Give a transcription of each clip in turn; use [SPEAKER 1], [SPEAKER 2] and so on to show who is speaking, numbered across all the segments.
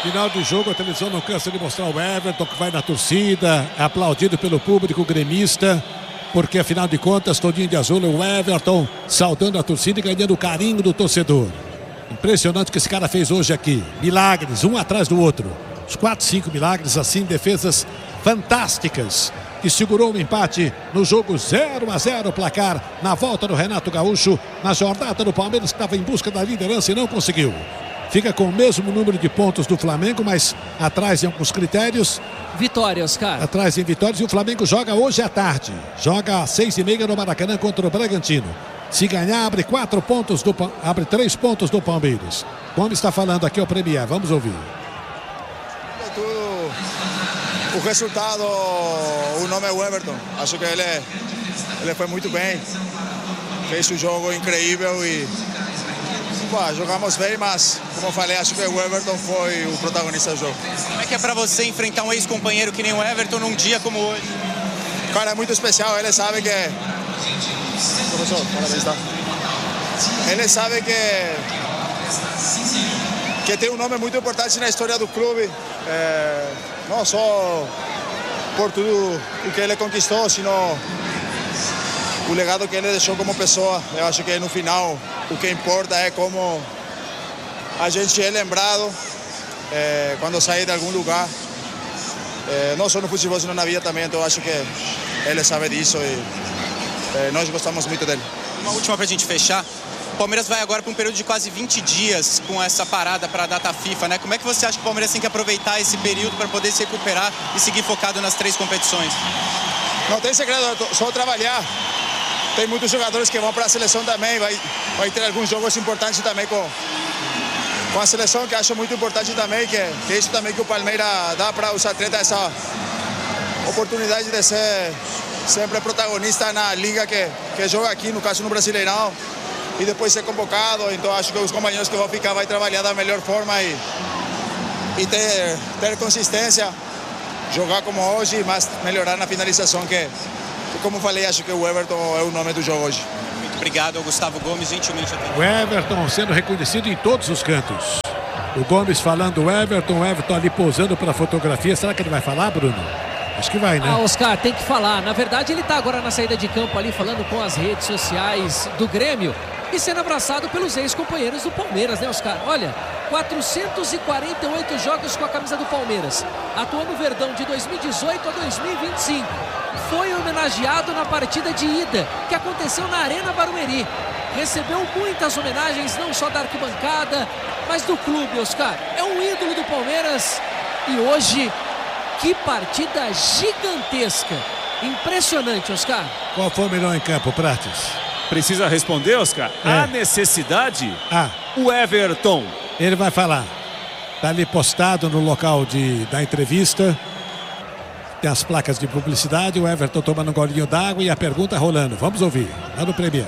[SPEAKER 1] Final de jogo, a televisão não cansa de mostrar o Everton, que vai na torcida, aplaudido pelo público gremista, porque afinal de contas, todinho de azul, o Everton saudando a torcida e ganhando o carinho do torcedor. Impressionante o que esse cara fez hoje aqui. Milagres, um atrás do outro. Os 4, 5 milagres, assim, defesas fantásticas. Que segurou o empate no jogo 0-0, o placar na volta do Renato Gaúcho, na jornada do Palmeiras, que estava em busca da liderança e não conseguiu. Fica com o mesmo número de pontos do Flamengo, mas atrás em alguns critérios.
[SPEAKER 2] Vitória, Oscar.
[SPEAKER 1] Atrás em vitórias, e o Flamengo joga hoje à tarde. Joga às 6h30 no Maracanã contra o Bragantino. Se ganhar, abre 3 pontos do Palmeiras. Como está falando aqui o Premier, vamos ouvir.
[SPEAKER 3] O resultado, o nome é o Everton. Acho que ele foi muito bem. Fez um jogo incrível e jogamos bem, mas como eu falei, acho que o Everton foi o protagonista do jogo.
[SPEAKER 4] Como é que é para você enfrentar um ex-companheiro que nem o Everton num dia como hoje?
[SPEAKER 3] Cara, é muito especial. Ele sabe que... Professor, parabéns, tá? Ele sabe que tem um nome muito importante na história do clube. Não só por tudo o que ele conquistou, sino o legado que ele deixou como pessoa. Eu acho que no final o que importa é como a gente é lembrado quando sair de algum lugar, não só no futebol, sino na vida também. Então eu acho que ele sabe disso e nós gostamos muito dele.
[SPEAKER 4] Uma última para a gente fechar. O Palmeiras vai agora para um período de quase 20 dias com essa parada para a data FIFA, né? Como é que você acha que o Palmeiras tem que aproveitar esse período para poder se recuperar e seguir focado nas 3 competições?
[SPEAKER 3] Não tem segredo, só trabalhar. Tem muitos jogadores que vão para a seleção também, vai ter alguns jogos importantes também com a seleção, que acho muito importante também, que é isso também que o Palmeiras dá para os atletas, essa oportunidade de ser sempre protagonista na liga que joga aqui, no caso no Brasileirão, e depois ser convocado. Então acho que os companheiros que vão ficar vai trabalhar da melhor forma e ter consistência, jogar como hoje, mas melhorar na finalização, que como falei, acho que o Everton é o nome do jogo hoje.
[SPEAKER 4] Muito obrigado ao Gustavo Gomes, gentilmente atendido.
[SPEAKER 1] O Everton sendo reconhecido em todos os cantos. O Gomes falando o Everton ali posando para a fotografia. Será que ele vai falar, Bruno? Acho que vai, né?
[SPEAKER 2] Oscar, tem que falar. Na verdade, ele está agora na saída de campo ali, falando com as redes sociais do Grêmio e sendo abraçado pelos ex-companheiros do Palmeiras, né, Oscar? Olha, 448 jogos com a camisa do Palmeiras. Atuou no Verdão de 2018 a 2025. Foi homenageado na partida de ida, que aconteceu na Arena Barueri. Recebeu muitas homenagens, não só da arquibancada, mas do clube, Oscar. É um ídolo do Palmeiras e hoje... Que partida gigantesca. Impressionante, Oscar.
[SPEAKER 1] Qual foi o melhor em campo, Prates?
[SPEAKER 5] Precisa responder, Oscar? A necessidade? O Everton.
[SPEAKER 1] Ele vai falar. Está ali postado no local da entrevista. Tem as placas de publicidade. O Everton tomando um golinho d'água e a pergunta rolando. Vamos ouvir. Lá no Premier.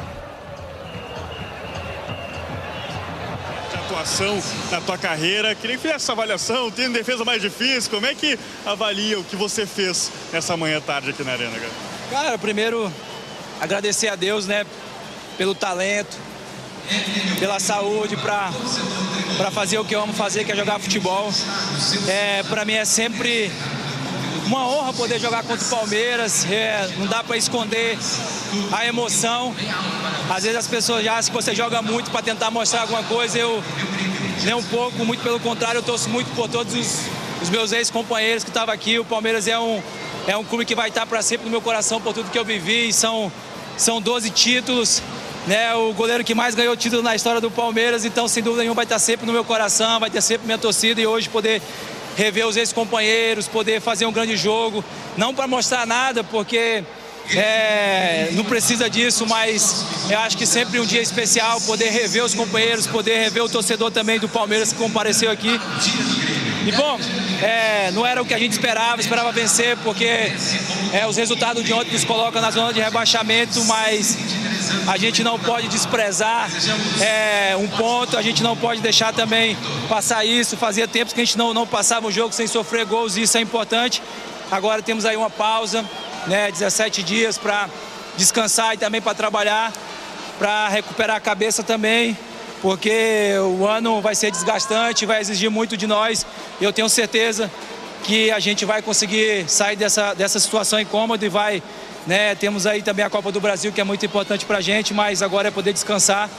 [SPEAKER 6] Na tua carreira, queria que fizesse essa avaliação, tendo defesa mais difícil, como é que avalia o que você fez nessa manhã tarde aqui na Arena, cara?
[SPEAKER 7] Cara, primeiro agradecer a Deus, né, pelo talento, pela saúde, para fazer o que eu amo fazer, que é jogar futebol. Para mim é sempre uma honra poder jogar contra o Palmeiras, não dá para esconder a emoção. Às vezes as pessoas já acham que você joga muito para tentar mostrar alguma coisa, eu nem um pouco, muito pelo contrário, eu torço muito por todos os meus ex-companheiros que estavam aqui. O Palmeiras é um clube que vai estar para sempre no meu coração por tudo que eu vivi, são 12 títulos, né? O goleiro que mais ganhou título na história do Palmeiras, então sem dúvida nenhuma vai estar sempre no meu coração, vai ter sempre minha torcida, e hoje poder rever os ex-companheiros, poder fazer um grande jogo, não para mostrar nada, porque não precisa disso, mas eu acho que sempre um dia especial, poder rever os companheiros, poder rever o torcedor também do Palmeiras que compareceu aqui. E bom, não era o que a gente esperava vencer, porque os resultados de ontem nos colocam na zona de rebaixamento, mas a gente não pode desprezar um ponto, a gente não pode deixar também passar isso. Fazia tempos que a gente não passava um jogo sem sofrer gols, e isso é importante. Agora temos aí uma pausa, né, 17 dias para descansar e também para trabalhar, para recuperar a cabeça também. porque o ano vai ser desgastante, vai exigir muito de nós. Eu tenho certeza que a gente vai conseguir sair dessa situação incômoda e vai, né, temos aí também a Copa do Brasil, que é muito importante pra gente, mas agora é poder descansar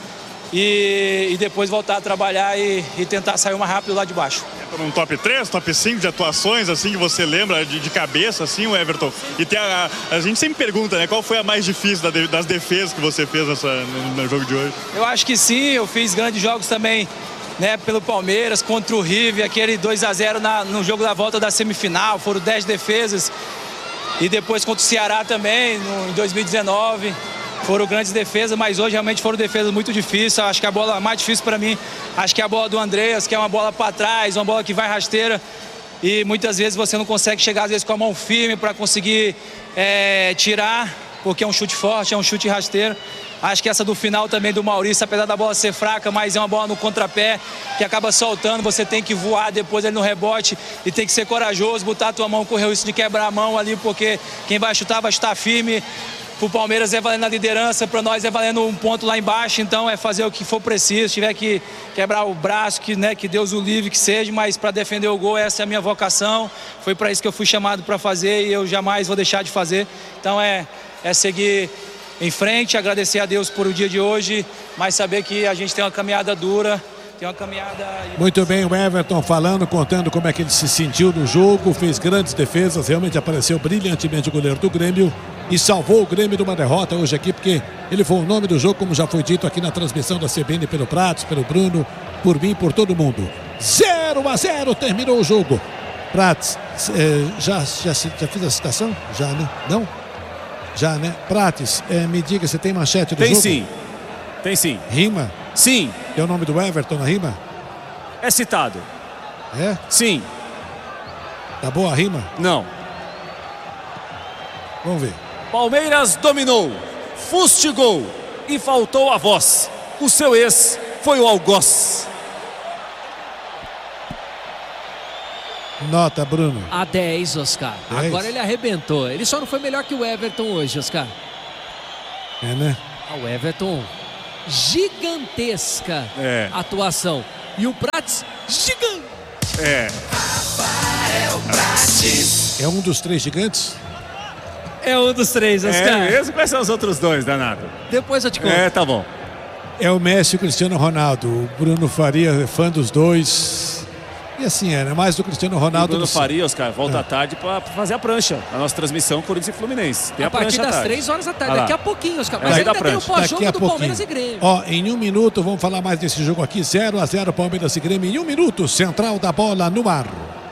[SPEAKER 7] e depois voltar a trabalhar e tentar sair o mais rápido lá de baixo.
[SPEAKER 6] Num top 3, top 5 de atuações, assim, que você lembra de cabeça, assim, o Everton? E tem a gente sempre pergunta, né, qual foi a mais difícil das defesas que você fez no jogo de hoje?
[SPEAKER 7] Eu acho que sim, eu fiz grandes jogos também, né, pelo Palmeiras, contra o River, aquele 2-0 no jogo da volta da semifinal, foram 10 defesas. E depois contra o Ceará também, em 2019. Foram grandes defesas, mas hoje realmente foram defesas muito difíceis. Acho que a bola mais difícil para mim, acho que é a bola do Andreas, que é uma bola para trás, uma bola que vai rasteira. E muitas vezes você não consegue chegar, às vezes, com a mão firme para conseguir tirar, porque é um chute forte, é um chute rasteiro. Acho que essa do final também do Maurício, apesar da bola ser fraca, mas é uma bola no contrapé, que acaba soltando, você tem que voar depois ali no rebote e tem que ser corajoso, botar a tua mão, correr o risco de quebrar a mão ali, porque quem vai chutar firme. Pro Palmeiras é valendo a liderança, para nós é valendo um ponto lá embaixo, então é fazer o que for preciso, se tiver que quebrar o braço, que Deus o livre que seja, mas para defender o gol, essa é a minha vocação, foi para isso que eu fui chamado para fazer e eu jamais vou deixar de fazer. Então é seguir em frente, agradecer a Deus por o dia de hoje, mas saber que a gente tem uma caminhada dura, tem uma caminhada...
[SPEAKER 1] Muito bem, o Everton falando, contando como é que ele se sentiu no jogo, fez grandes defesas, realmente apareceu brilhantemente o goleiro do Grêmio e salvou o Grêmio de uma derrota hoje aqui, porque ele foi o nome do jogo, como já foi dito aqui na transmissão da CBN pelo Pratos, pelo Bruno, por mim, por todo mundo. 0-0, terminou o jogo. Pratos, já fiz a citação? Já, né? Não? Já, né? Pratos, me diga, você tem manchete do jogo?
[SPEAKER 5] Tem sim.
[SPEAKER 1] Rima?
[SPEAKER 5] Sim.
[SPEAKER 1] É o nome do Everton na rima?
[SPEAKER 5] É citado.
[SPEAKER 1] É?
[SPEAKER 5] Sim.
[SPEAKER 1] Tá boa a rima?
[SPEAKER 5] Não.
[SPEAKER 1] Vamos ver.
[SPEAKER 5] Palmeiras dominou, fustigou e faltou a voz. O seu ex foi o algoz.
[SPEAKER 1] Nota, Bruno.
[SPEAKER 2] A 10, Oscar.
[SPEAKER 1] 10?
[SPEAKER 2] Agora ele arrebentou. Ele só não foi melhor que o Everton hoje, Oscar.
[SPEAKER 1] É, né?
[SPEAKER 2] O Everton, gigantesca atuação. E o Prates, gigante.
[SPEAKER 1] É um dos 3 gigantes?
[SPEAKER 2] É um dos 3, Oscar.
[SPEAKER 5] É mesmo? Quais são os outros 2, danado?
[SPEAKER 2] Depois eu te conto.
[SPEAKER 5] Tá bom.
[SPEAKER 1] É o Messi e o Cristiano Ronaldo. O Bruno Faria é fã dos dois. E assim, é mais do Cristiano Ronaldo.
[SPEAKER 5] O Bruno Faria, Oscar, volta à tarde para fazer a prancha. A nossa transmissão Corinthians e Fluminense. Tem
[SPEAKER 2] a partir das 3 horas da tarde. Daqui a pouquinho, Oscar. Mas ainda tem o pós-jogo do Palmeiras e Grêmio.
[SPEAKER 1] Ó, em 1 minuto, vamos falar mais desse jogo aqui. 0-0 Palmeiras e Grêmio. Em 1 minuto, central da bola no ar.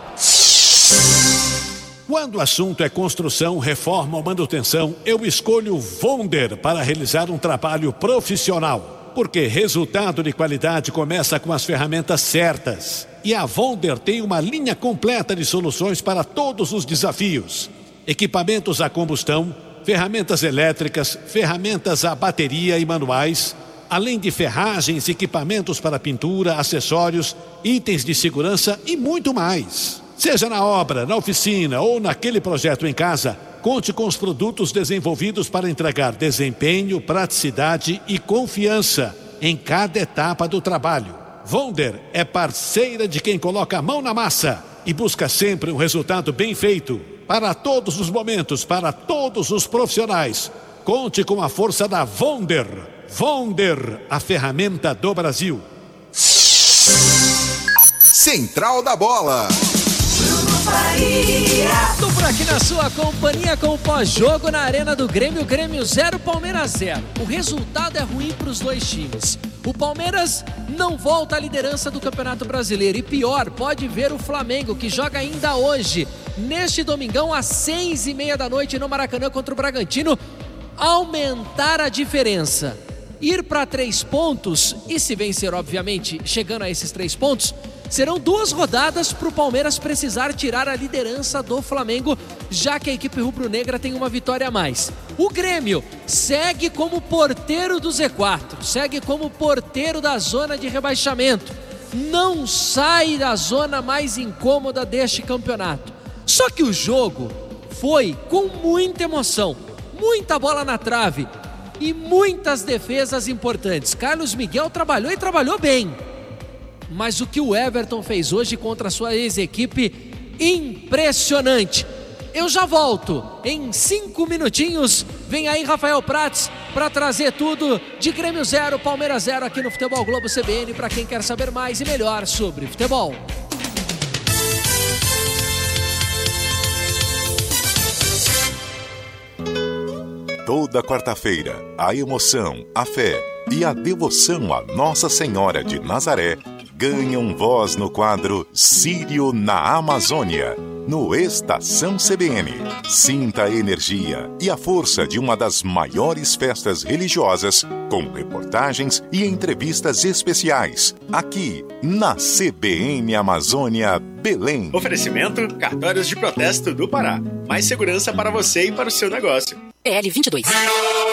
[SPEAKER 1] Quando o assunto é construção, reforma ou manutenção, eu escolho Vonder para realizar um trabalho profissional. Porque resultado de qualidade começa com as ferramentas certas. E a Vonder tem uma linha completa de soluções para todos os desafios. Equipamentos a combustão, ferramentas elétricas, ferramentas a bateria e manuais, além de ferragens, equipamentos para pintura, acessórios, itens de segurança e muito mais. Seja na obra, na oficina ou naquele projeto em casa, conte com os produtos desenvolvidos para entregar desempenho, praticidade e confiança em cada etapa do trabalho. Vonder é parceira de quem coloca a mão na massa e busca sempre um resultado bem feito. Para todos os momentos, para todos os profissionais, conte com a força da Vonder. Vonder, a ferramenta do Brasil.
[SPEAKER 8] Central da Bola.
[SPEAKER 2] Estou por aqui na sua companhia com o pós-jogo na Arena do Grêmio. Grêmio 0, Palmeiras 0. O resultado é ruim para os dois times. O Palmeiras não volta à liderança do Campeonato Brasileiro. E pior, pode ver o Flamengo, que joga ainda hoje, neste domingão, às 6h30 da noite no Maracanã contra o Bragantino, aumentar a diferença. Ir para 3 pontos, e se vencer, obviamente, chegando a esses 3 pontos, serão 2 rodadas para o Palmeiras precisar tirar a liderança do Flamengo, já que a equipe rubro-negra tem uma vitória a mais. O Grêmio segue como porteiro do Z4, segue como porteiro da zona de rebaixamento. Não sai da zona mais incômoda deste campeonato. Só que o jogo foi com muita emoção, muita bola na trave. e muitas defesas importantes. Carlos Miguel trabalhou e trabalhou bem. Mas o que o Everton fez hoje contra a sua ex-equipe, impressionante. Eu já volto em 5 minutinhos. Vem aí Rafael Prats para trazer tudo de Grêmio 0, Palmeiras 0 aqui no Futebol Globo CBN, para quem quer saber mais e melhor sobre futebol.
[SPEAKER 8] Toda quarta-feira, a emoção, a fé e a devoção a Nossa Senhora de Nazaré ganham voz no quadro Sírio na Amazônia, no Estação CBN. Sinta a energia e a força de uma das maiores festas religiosas, com reportagens e entrevistas especiais, aqui na CBN Amazônia Belém.
[SPEAKER 9] Oferecimento: Cartórios de Protesto do Pará. Mais segurança para você e para o seu negócio.
[SPEAKER 10] PL 22.